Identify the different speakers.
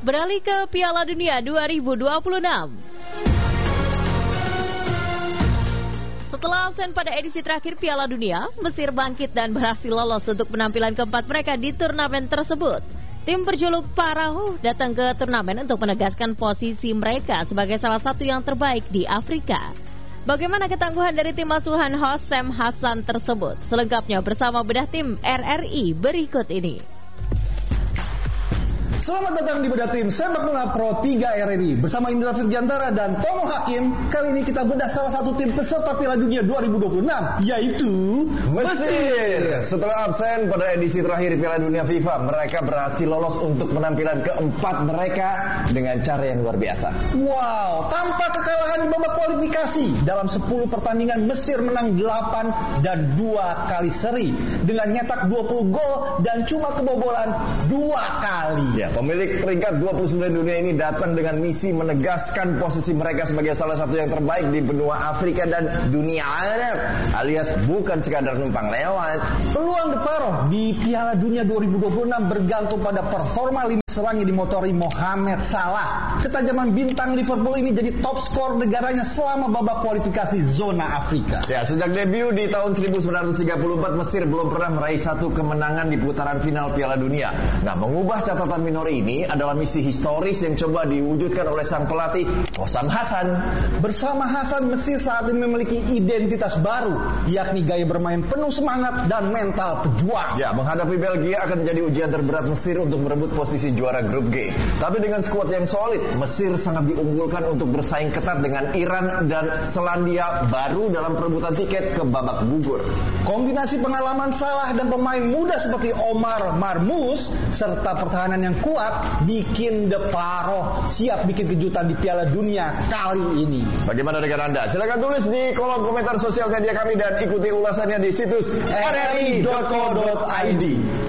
Speaker 1: Beralih ke Piala Dunia 2026. Setelah absen pada edisi terakhir Piala Dunia, Mesir bangkit dan berhasil lolos untuk penampilan keempat mereka di turnamen tersebut. Tim berjuluk Pharaoh datang ke turnamen untuk menegaskan posisi mereka sebagai salah satu yang terbaik di Afrika. Bagaimana ketangguhan dari tim asuhan Hossein Hassan tersebut? Selengkapnya bersama bedah tim RRI berikut ini.
Speaker 2: Selamat datang di bedah tim Sepak Bola Pro 3 RRI bersama Indra Firjantara dan Tomo Hakim. Kali ini kita bedah salah satu tim peserta Piala Dunia 2026, yaitu
Speaker 3: Mesir. Setelah absen pada edisi terakhir Piala Dunia FIFA, mereka berhasil lolos untuk penampilan keempat mereka dengan cara yang luar biasa.
Speaker 2: Wow, tanpa kekalahan di babak kualifikasi. Dalam 10 pertandingan Mesir menang 8 dan 2 kali seri dengan nyetak 20 gol dan cuma kebobolan 2 kali.
Speaker 3: Ya, pemilik peringkat 29 dunia ini datang dengan misi menegaskan posisi mereka sebagai salah satu yang terbaik di benua Afrika dan dunia Arab, alias bukan sekadar numpang lewat.
Speaker 2: Peluang De Pharaoh di Piala Dunia 2026 bergantung pada performa lini serang yang dimotori Mohamed Salah. Ketajaman bintang Liverpool ini jadi top skor negaranya selama babak kualifikasi zona Afrika.
Speaker 3: Ya, sejak debut di tahun 1934 Mesir belum pernah meraih satu kemenangan di putaran final Piala Dunia. Nah, mengubah catatan minor ini adalah misi historis yang coba diwujudkan oleh sang pelatih Hossein Hassan.
Speaker 2: Bersama Hassan, Mesir saat ini memiliki identitas baru, yakni gaya bermain penuh semangat dan mental pejuang.
Speaker 3: Ya, menghadapi Belgia akan menjadi ujian terberat Mesir untuk merebut posisi juara grup G. Tapi dengan skuad yang solid, Mesir sangat diunggulkan untuk bersaing ketat dengan Iran dan Selandia Baru dalam perebutan tiket ke babak gugur.
Speaker 2: Kombinasi pengalaman Salah dan pemain muda seperti Omar Marmoush serta pertahanan yang kuat bikin De Pharaoh siap bikin kejutan di Piala Dunia kali ini.
Speaker 3: Bagaimana dengan Anda? Silakan tulis di kolom komentar sosial media kami dan ikuti ulasannya di situs rri.co.id.